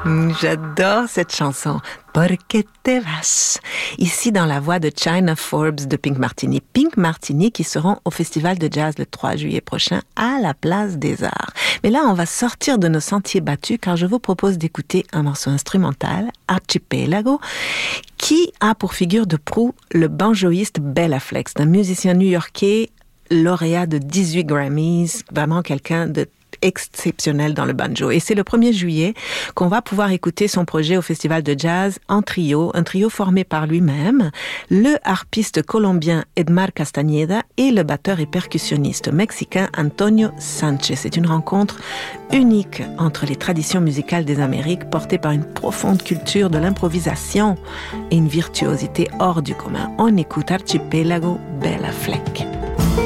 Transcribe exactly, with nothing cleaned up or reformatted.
J'adore cette chanson. Porque te vas. Ici, dans la voix de China Forbes de Pink Martini. Pink Martini qui seront au Festival de Jazz le trois juillet prochain à la Place des Arts. Mais là, on va sortir de nos sentiers battus car je vous propose d'écouter un morceau instrumental, Archipelago, qui a pour figure de proue le banjoïste Bela Flex, un musicien new-yorkais lauréat de dix-huit Grammys, vraiment quelqu'un de exceptionnel dans le banjo. Et c'est le premier juillet qu'on va pouvoir écouter son projet au Festival de Jazz en trio, un trio formé par lui-même, le harpiste colombien Edmar Castañeda et le batteur et percussionniste mexicain Antonio Sanchez. C'est une rencontre unique entre les traditions musicales des Amériques portées par une profonde culture de l'improvisation et une virtuosité hors du commun. On écoute Archipelago, Bela Fleck.